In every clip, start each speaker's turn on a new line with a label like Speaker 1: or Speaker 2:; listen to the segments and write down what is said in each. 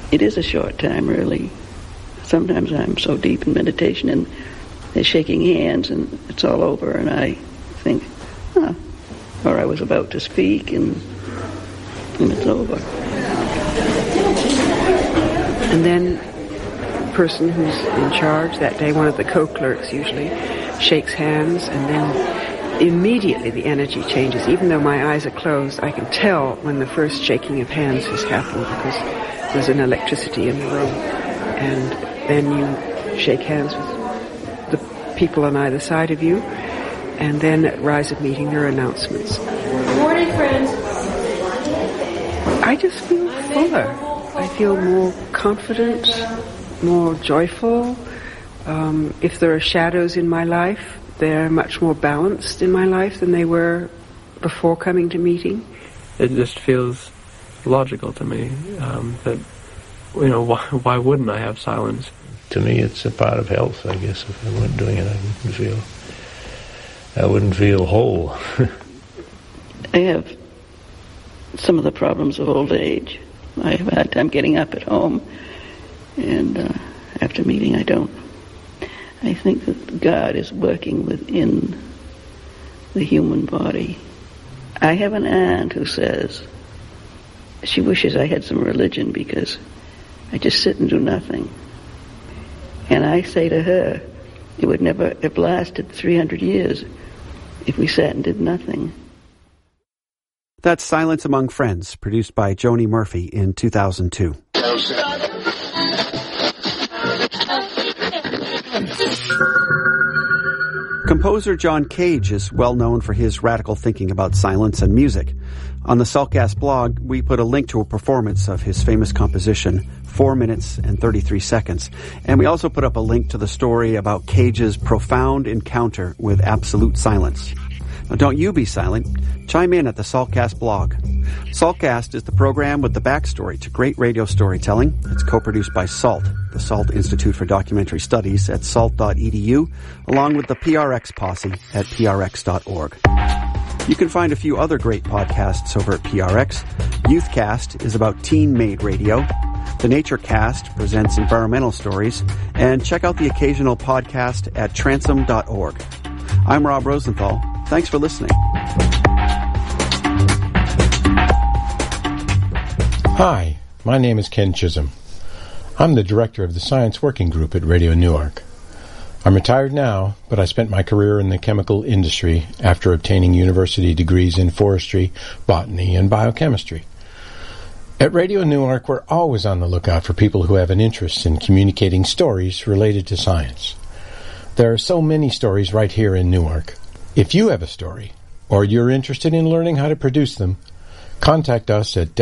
Speaker 1: It is a short time, really. Sometimes I'm so deep in meditation and they're shaking hands and it's all over, and I think, or I was about to speak and it's over.
Speaker 2: And then the person who's in charge that day, one of the co-clerks usually, shakes hands, and then immediately the energy changes. Even though my eyes are closed, I can tell when the first shaking of hands has happened because there's an electricity in the room. And then you shake hands with the people on either side of you, and then at Rise of Meeting there are announcements.
Speaker 3: Good morning, friends.
Speaker 2: I just feel fuller. I feel more confident, more joyful. If there are shadows in my life, they're much more balanced in my life than they were before coming to meeting.
Speaker 4: It just feels logical to me that, why wouldn't I have silence?
Speaker 5: To me, it's a part of health, I guess. If I weren't doing it, I wouldn't feel whole.
Speaker 1: I have some of the problems of old age. I have a hard time getting up at home, and after meeting, I don't. I think that God is working within the human body. I have an aunt who says she wishes I had some religion because I just sit and do nothing. And I say to her, it would never have lasted 300 years if we sat and did nothing.
Speaker 6: That's Silence Among Friends, produced by Joni Murphy in 2002. Composer John Cage is well known for his radical thinking about silence and music. On the Saltcast blog, we put a link to a performance of his famous composition, 4 minutes and 33 seconds. And we also put up a link to the story about Cage's profound encounter with absolute silence. Now, don't you be silent. Chime in at the Saltcast blog. Saltcast is the program with the backstory to great radio storytelling. It's co-produced by SALT, the SALT Institute for Documentary Studies at salt.edu, along with the PRX posse at prx.org. You can find a few other great podcasts over at PRX. Youthcast is about teen-made radio. The Naturecast presents environmental stories. And check out the occasional podcast at transom.org. I'm Rob Rosenthal. Thanks for listening.
Speaker 7: Hi, my name is Ken Chisholm. I'm the director of the Science Working Group at Radio Newark. I'm retired now, but I spent my career in the chemical industry after obtaining university degrees in forestry, botany, and biochemistry. At Radio Newark, we're always on the lookout for people who have an interest in communicating stories related to science. There are so many stories right here in Newark. If you have a story, or you're interested in learning how to produce them, contact us at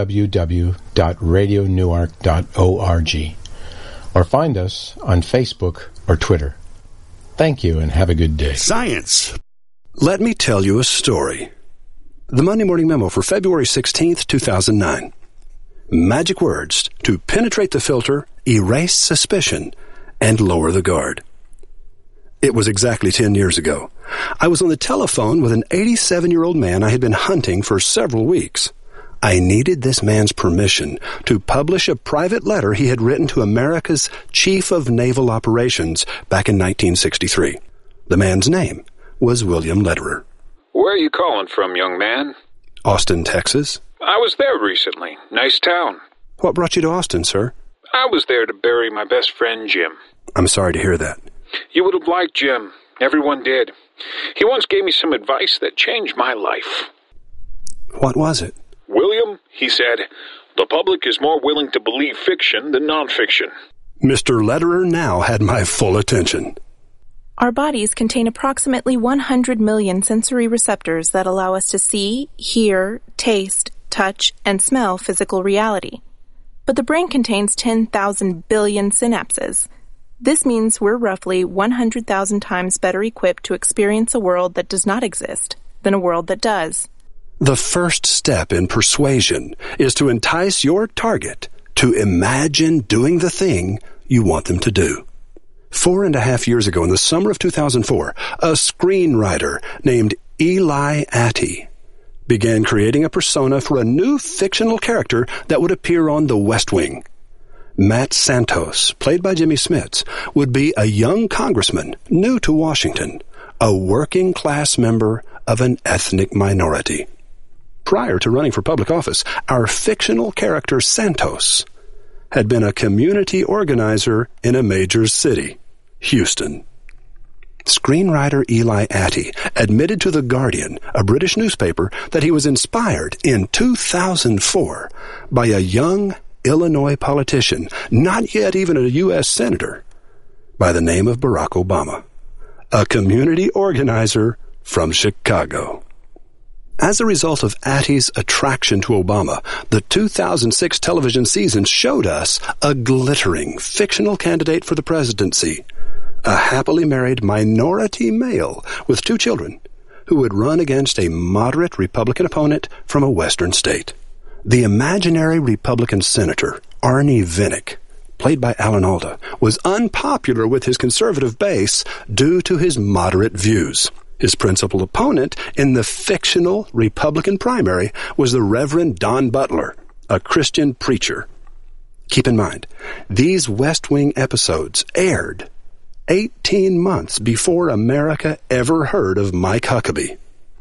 Speaker 7: www.radionewark.org or find us on Facebook or Twitter. Thank you and have a good day.
Speaker 8: Science. Let me tell you a story. The Monday Morning Memo for February 16th, 2009. Magic words to penetrate the filter, erase suspicion, and lower the guard. It was exactly 10 years ago. I was on the telephone with an 87-year-old man I had been hunting for several weeks. I needed this man's permission to publish a private letter he had written to America's Chief of Naval Operations back in 1963. The man's name was William Lederer.
Speaker 9: Where are you calling from, young man?
Speaker 8: Austin, Texas.
Speaker 9: I was there recently. Nice town.
Speaker 8: What brought you to Austin, sir?
Speaker 9: I was there to bury my best friend, Jim.
Speaker 8: I'm sorry to hear that.
Speaker 9: You would have liked Jim. Everyone did. He once gave me some advice that changed my life.
Speaker 8: What was it?
Speaker 9: William, he said, the public is more willing to believe fiction than nonfiction.
Speaker 8: Mr. Lederer now had my full attention.
Speaker 10: Our bodies contain approximately 100 million sensory receptors that allow us to see, hear, taste, touch, and smell physical reality. But the brain contains 10,000 billion synapses. This means we're roughly 100,000 times better equipped to experience a world that does not exist than a world that does.
Speaker 8: The first step in persuasion is to entice your target to imagine doing the thing you want them to do. 4.5 years ago, in the summer of 2004, a screenwriter named Eli Attie began creating a persona for a new fictional character that would appear on The West Wing. Matt Santos, played by Jimmy Smits, would be a young congressman new to Washington, a working-class member of an ethnic minority. Prior to running for public office, our fictional character Santos had been a community organizer in a major city, Houston. Screenwriter Eli Attie admitted to The Guardian, a British newspaper, that he was inspired in 2004 by a young Illinois politician, not yet even a U.S. senator, by the name of Barack Obama, a community organizer from Chicago. As a result of Attie's attraction to Obama, the 2006 television season showed us a glittering fictional candidate for the presidency, a happily married minority male with 2 children who would run against a moderate Republican opponent from a western state. The imaginary Republican senator, Arnie Vinnick, played by Alan Alda, was unpopular with his conservative base due to his moderate views. His principal opponent in the fictional Republican primary was the Reverend Don Butler, a Christian preacher. Keep in mind, these West Wing episodes aired 18 months before America ever heard of Mike Huckabee.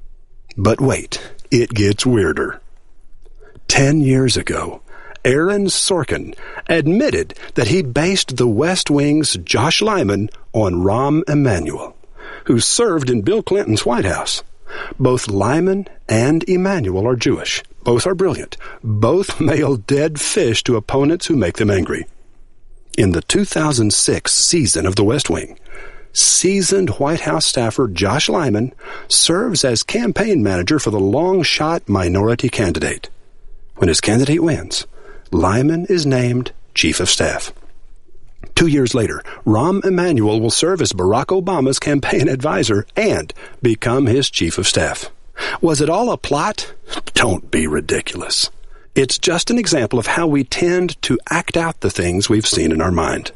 Speaker 8: But wait, it gets weirder. 10 years ago, Aaron Sorkin admitted that he based the West Wing's Josh Lyman on Rahm Emanuel, who served in Bill Clinton's White House. Both Lyman and Emanuel are Jewish. Both are brilliant. Both mail dead fish to opponents who make them angry. In the 2006 season of The West Wing, seasoned White House staffer Josh Lyman serves as campaign manager for the long-shot minority candidate. When his candidate wins, Lyman is named chief of staff. 2 years later, Rahm Emanuel will serve as Barack Obama's campaign advisor and become his chief of staff. Was it all a plot? Don't be ridiculous. It's just an example of how we tend to act out the things we've seen in our mind.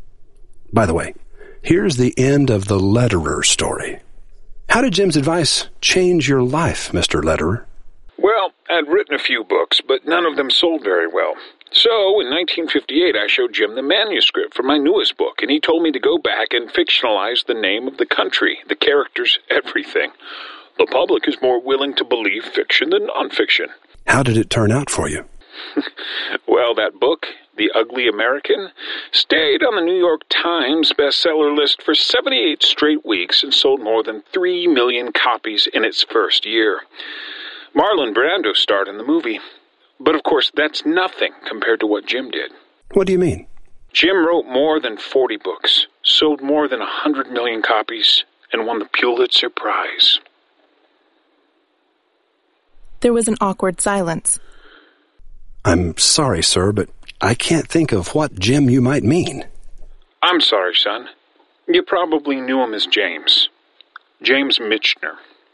Speaker 8: By the way, here's the end of the Letterer story. How did Jim's advice change your life, Mr. Letterer?
Speaker 9: Well, I'd written a few books, but none of them sold very well. So, in 1958, I showed Jim the manuscript for my newest book, and he told me to go back and fictionalize the name of the country, the characters, everything. The public is more willing to believe fiction than nonfiction.
Speaker 8: How did it turn out for you?
Speaker 9: Well, that book, The Ugly American, stayed on the New York Times bestseller list for 78 straight weeks and sold more than 3 million copies in its first year. Marlon Brando starred in the movie. But of course, that's nothing compared to what Jim did.
Speaker 8: What do you mean?
Speaker 9: Jim wrote more than 40 books, sold more than 100 million copies, and won the Pulitzer Prize.
Speaker 10: There was an awkward silence.
Speaker 8: I'm sorry, sir, but I can't think of what Jim you might mean.
Speaker 9: I'm sorry, son. You probably knew him as James. James Michener.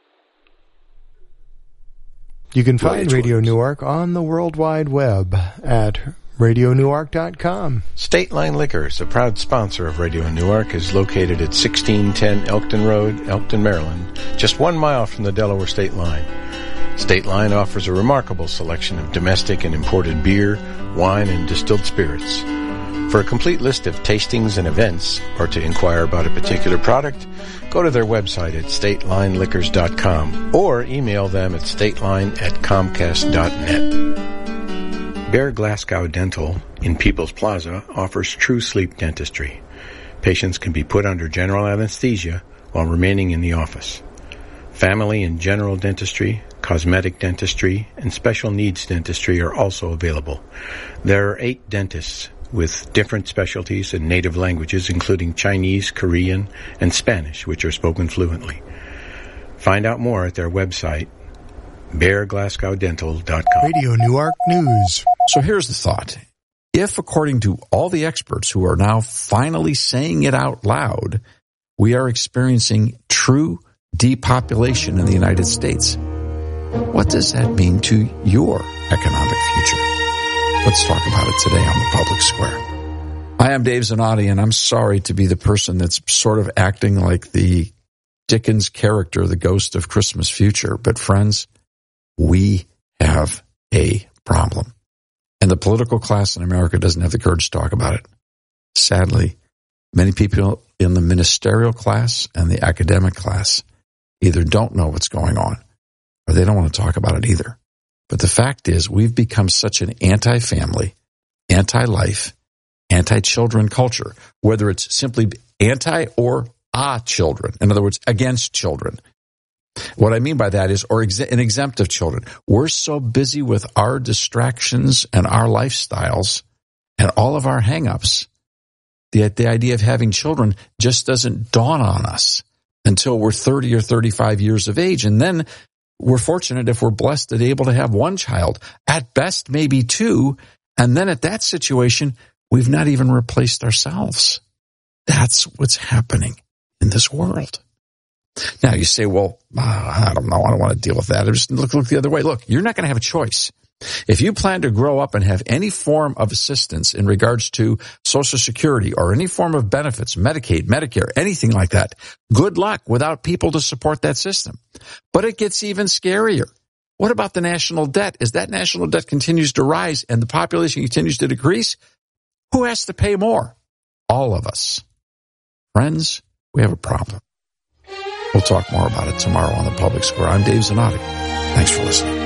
Speaker 3: You can find Radio Newark on the World Wide Web at RadioNewark.com.
Speaker 7: State Line Liquors, a proud sponsor of Radio Newark, is located at 1610 Elkton Road, Elkton, Maryland, just 1 mile from the Delaware State Line. State Line offers a remarkable selection of domestic and imported beer, wine, and distilled spirits. For a complete list of tastings and events, or to inquire about a particular product, go to their website at statelineliquors.com or email them at stateline@comcast.net. Bear Glasgow Dental in People's Plaza offers true sleep dentistry. Patients can be put under general anesthesia while remaining in the office. Family and general dentistry, cosmetic dentistry, and special needs dentistry are also available. There are 8 dentists with different specialties and native languages, including Chinese, Korean, and Spanish, which are spoken fluently. Find out more at their website, bearglasgowdental.com.
Speaker 3: Radio Newark News.
Speaker 11: So here's the thought. If, according to all the experts who are now finally saying it out loud, we are experiencing true depopulation in the United States, what does that mean to your economic future? Let's talk about it today on the Public Square. Hi, I'm Dave Zanotti, and I'm sorry to be the person that's sort of acting like the Dickens character, the ghost of Christmas future. But friends, we have a problem. And the political class in America doesn't have the courage to talk about it. Sadly, many people in the ministerial class and the academic class either don't know what's going on or they don't want to talk about it either. But the fact is, we've become such an anti-family, anti-life, anti-children culture, whether it's simply anti or children. In other words, against children. What I mean by that is, or an exempt of children. We're so busy with our distractions and our lifestyles and all of our hang-ups, the idea of having children just doesn't dawn on us until we're 30 or 35 years of age. And then we're fortunate if we're blessed and able to have one child, at best maybe two, and then at that situation, we've not even replaced ourselves. That's what's happening in this world. Now you say, well, I don't know, I don't want to deal with that. Just look the other way. Look, you're not going to have a choice. If you plan to grow up and have any form of assistance in regards to Social Security or any form of benefits, Medicaid, Medicare, anything like that, good luck without people to support that system. But it gets even scarier. What about the national debt? As that national debt continues to rise and the population continues to decrease, who has to pay more? All of us. Friends, we have a problem. We'll talk more about it tomorrow on the Public Square. I'm Dave Zanotti. Thanks for listening.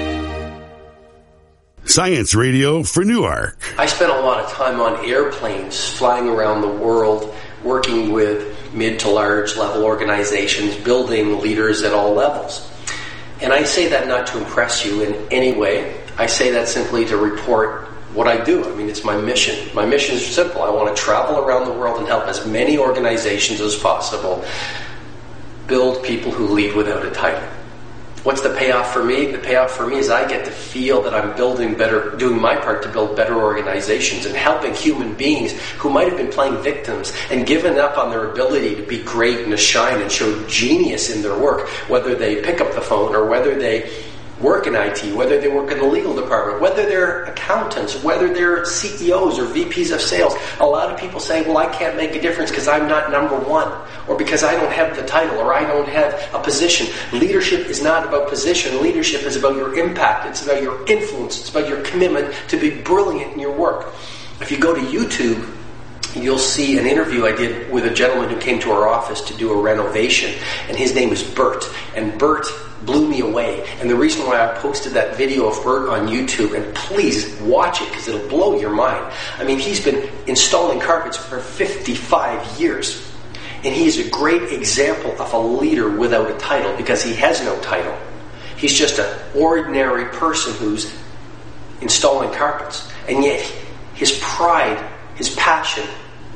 Speaker 12: Science Radio for Newark.
Speaker 13: I spent a lot of time on airplanes flying around the world, working with mid to large level organizations, building leaders at all levels. And I say that not to impress you in any way. I say that simply to report what I do. I mean, it's my mission. My mission is simple. I want to travel around the world and help as many organizations as possible build people who lead without a title. What's the payoff for me? The payoff for me is I get to feel that I'm building better, doing my part to build better organizations and helping human beings who might have been playing victims and given up on their ability to be great and to shine and show genius in their work, whether they pick up the phone or whether they work in IT, whether they work in the legal department, whether they're accountants, whether they're CEOs or VPs of sales. A lot of people say, well, I can't make a difference because I'm not number one, or because I don't have the title, or I don't have a position. Leadership is not about position. Leadership is about your impact. It's about your influence. It's about your commitment to be brilliant in your work. If you go to YouTube, you'll see an interview I did with a gentleman who came to our office to do a renovation, and his name is Bert. And Bert blew me away. And the reason why I posted that video of Bert on YouTube, and please watch it because it'll blow your mind. I mean, he's been installing carpets for 55 years. And he's a great example of a leader without a title because he has no title. He's just an ordinary person who's installing carpets. And yet his pride, his passion,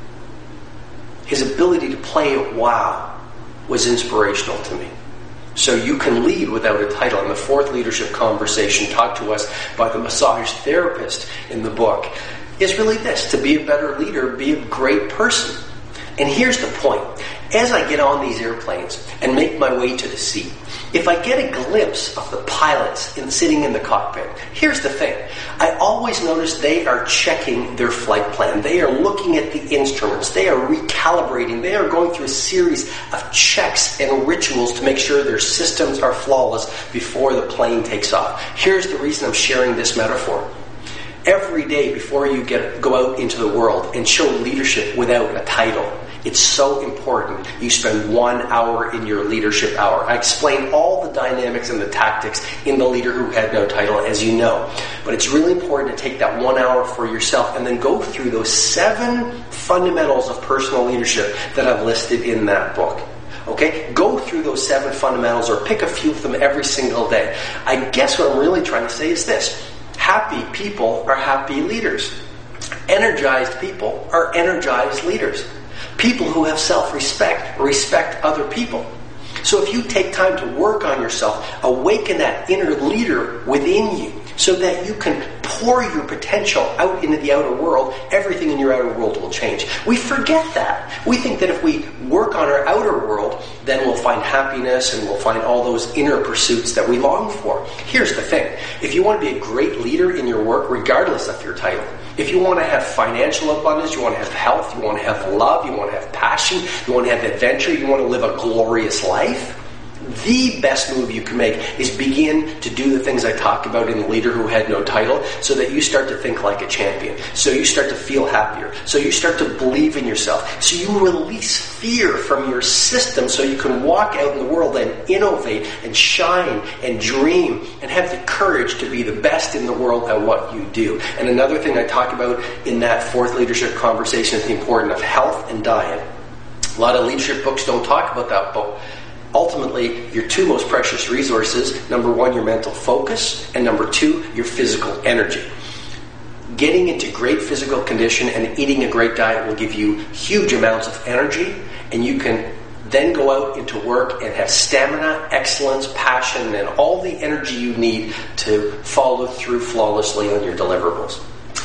Speaker 13: his ability to play WoW was inspirational to me. So you can lead without a title. And the fourth leadership conversation taught to us by the massage therapist in the book is really this: to be a better leader, be a great person. And here's the point. As I get on these airplanes and make my way to the seat, if I get a glimpse of the pilots sitting in the cockpit, here's the thing. I always notice they are checking their flight plan. They are looking at the instruments. They are recalibrating. They are going through a series of checks and rituals to make sure their systems are flawless before the plane takes off. Here's the reason I'm sharing this metaphor. Every day before you go out into the world and show leadership without a title, it's so important you spend 1 hour in your leadership hour. I explain all the dynamics and the tactics in The Leader Who Had No Title, as you know. But it's really important to take that 1 hour for yourself and then go through those 7 fundamentals of personal leadership that I've listed in that book. Okay? Go through those 7 fundamentals or pick a few of them every single day. I guess what I'm really trying to say is this. Happy people are happy leaders. Energized people are energized leaders. People who have self-respect respect other people. So if you take time to work on yourself, awaken that inner leader within you so that you can pour your potential out into the outer world, everything in your outer world will change. We forget that. We think that if we work on our outer world, then we'll find happiness and we'll find all those inner pursuits that we long for. Here's the thing. If you want to be a great leader in your work, regardless of your title, if you want to have financial abundance, you want to have health, you want to have love, you want to have passion, you want to have adventure, you want to live a glorious life, the best move you can make is begin to do the things I talked about in The Leader Who Had No Title, so that you start to think like a champion, so you start to feel happier, so you start to believe in yourself, so you release fear from your system so you can walk out in the world and innovate and shine and dream and have the courage to be the best in the world at what you do. And another thing I talk about in that fourth leadership conversation is the importance of health and diet. A lot of leadership books don't talk about that, but ultimately, your two most precious resources, number one, your mental focus, and number two, your physical energy. Getting into great physical condition and eating a great diet will give you huge amounts of energy, and you can then go out into work and have stamina, excellence, passion, and all the energy you need to follow through flawlessly on your deliverables.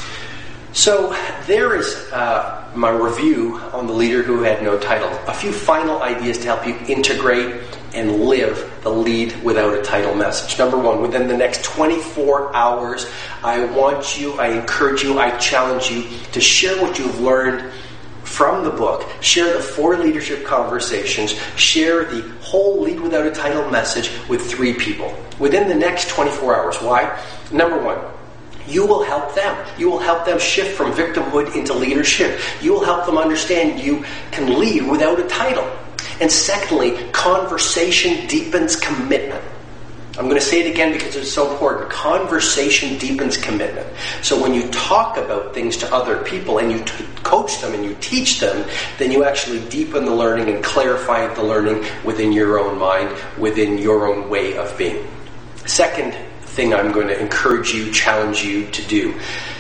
Speaker 13: So there is my review on The Leader Who Had No Title. A few final ideas to help you integrate and live the Lead Without a Title message. Number one, within the next 24 hours, I encourage you, I challenge you to share what you've learned from the book. Share the 4 leadership conversations. Share the whole Lead Without a Title message with 3 people within the next 24 hours. Why? Number one, you will help them. You will help them shift from victimhood into leadership. You will help them understand you can lead without a title. And secondly, conversation deepens commitment. I'm going to say it again because it's so important. Conversation deepens commitment. So when you talk about things to other people and you coach them and you teach them, then you actually deepen the learning and clarify the learning within your own mind, within your own way of being. Second thing I'm going to encourage you, challenge you to do.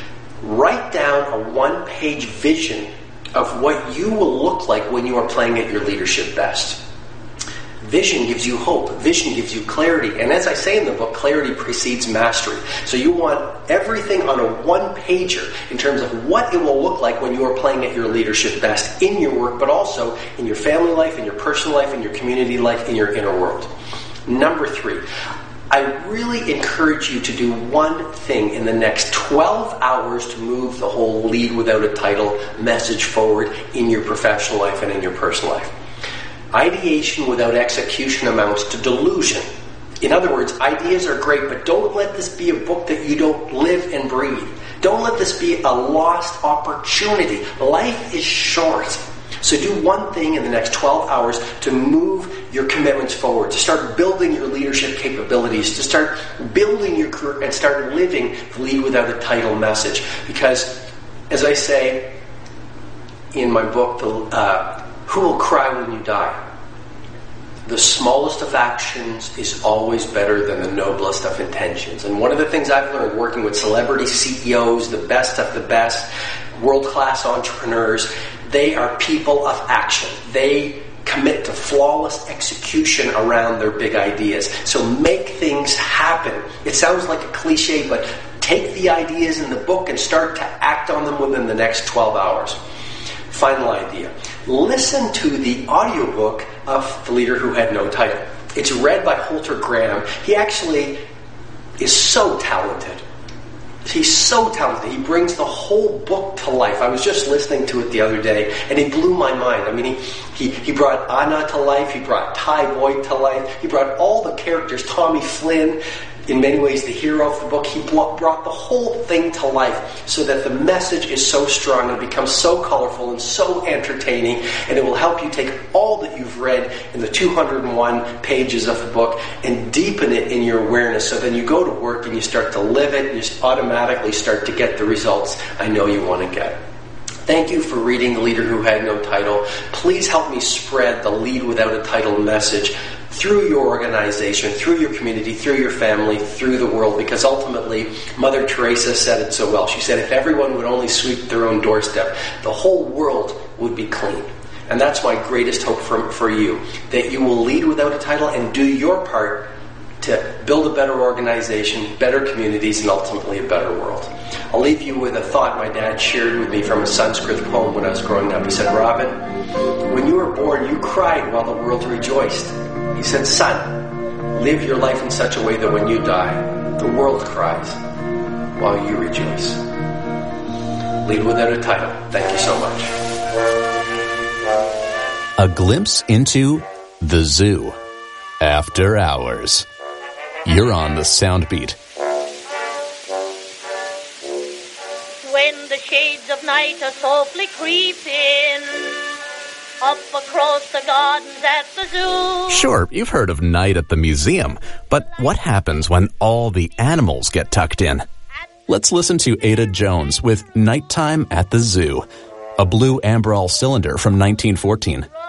Speaker 13: Write down a 1-page vision of what you will look like when you are playing at your leadership best. Vision gives you hope. Vision gives you clarity. And as I say in the book, clarity precedes mastery. So you want everything on a 1-pager in terms of what it will look like when you are playing at your leadership best in your work, but also in your family life, in your personal life, in your community life, in your inner world. Number 3, I really encourage you to do one thing in the next 12 hours to move the whole Lead Without a Title message forward in your professional life and in your personal life. Ideation without execution amounts to delusion. In other words, ideas are great, but don't let this be a book that you don't live and breathe. Don't let this be a lost opportunity. Life is short. So do one thing in the next 12 hours to move your commitments forward, to start building your leadership capabilities, to start building your career and start living the Lead Without a Title message. Because, as I say in my book, Who Will Cry When You Die? The smallest of actions is always better than the noblest of intentions. And one of the things I've learned working with celebrity CEOs, the best of the best, world-class entrepreneurs, they are people of action. They commit to flawless execution around their big ideas. So make things happen. It sounds like a cliche, but take the ideas in the book and start to act on them within the next 12 hours. Final idea. Listen to the audiobook of The Leader Who Had No Title. It's read by Holter Graham. He actually is so talented. He's so talented. He brings the whole book to life. I was just listening to it the other day, and it blew my mind. I mean, he brought Anna to life. He brought Ty Boyd to life. He brought all the characters. Tommy Flynn, in many ways the hero of the book. He brought the whole thing to life so that the message is so strong and becomes so colorful and so entertaining, and it will help you take all that you've read in the 201 pages of the book and deepen it in your awareness, so then you go to work and you start to live it and you just automatically start to get the results I know you want to get. Thank you for reading The Leader Who Had No Title. Please help me spread the Lead Without a Title message through your organization, through your community, through your family, through the world, because ultimately Mother Teresa said it so well. She said, if everyone would only sweep their own doorstep, the whole world would be clean. And that's my greatest hope for you, that you will lead without a title and do your part to build a better organization, better communities, and ultimately a better world. I'll leave you with a thought my dad shared with me from a Sanskrit poem when I was growing up. He said, Robin, when you were born, you cried while the world rejoiced. He said, son, live your life in such a way that when you die, the world cries while you rejoice. Lead Without a Title. Thank you so much.
Speaker 14: A glimpse into the zoo After Hours. You're on the Soundbeat.
Speaker 15: When the shades of night are softly creeping up across the gardens at the zoo.
Speaker 14: Sure, you've heard of Night at the Museum, but what happens when all the animals get tucked in? Let's listen to Ada Jones with Nighttime at the Zoo, a blue Amberol cylinder from 1914.